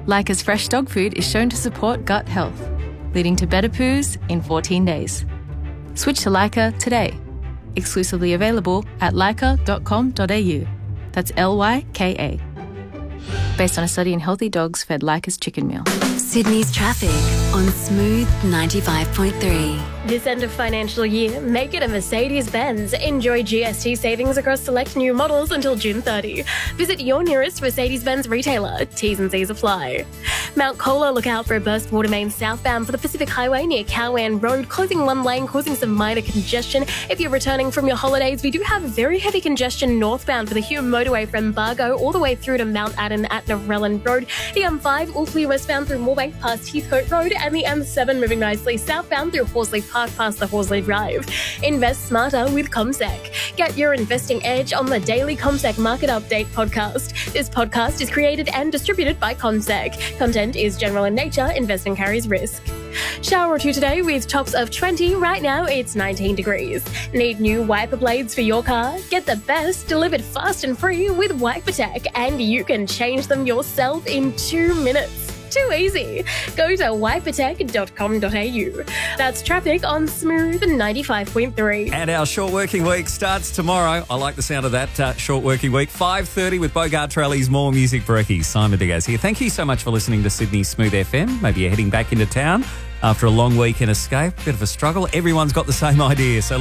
Leica's fresh dog food is shown to support gut health, leading to better poos in 14 days. Switch to Leica today. Exclusively available at leica.com.au. That's Lyka. Based on a study in healthy dogs fed Leica's chicken meal. Sydney's traffic on Smooth 95.3. This end of financial year, make it a Mercedes-Benz. Enjoy GST savings across select new models until June 30. Visit your nearest Mercedes-Benz retailer. T's and C's apply. Mount Colah, look out for a burst water main southbound for the Pacific Highway near Cowan Road, closing one lane, causing some minor congestion. If you're returning from your holidays, we do have very heavy congestion northbound for the Hume motorway from Bargo all the way through to Mount Addon at Narellan Road. The M5 all clear westbound through Moorebank past Heathcote Road, and the M7 moving nicely southbound through Horsley Park past the Horsley Drive. Invest smarter with CommSec. Get your investing edge on the daily CommSec Market Update podcast. This podcast is created and distributed by CommSec. Content is general in nature. Investing carries risk. Shower or two today with tops of 20. Right now it's 19 degrees. Need new wiper blades for your car? Get the best delivered fast and free with WiperTech, and you can change them yourself in 2 minutes. Too easy. Go to wipertech.com.au. That's traffic on Smooth 95.3. And our short working week starts tomorrow. I like the sound of that short working week. 5:30 with Bogart Trelli's More Music Brekkie. Simon Diaz here. Thank you so much for listening to Sydney Smooth FM. Maybe you're heading back into town after a long weekend escape. Bit of a struggle. Everyone's got the same idea. So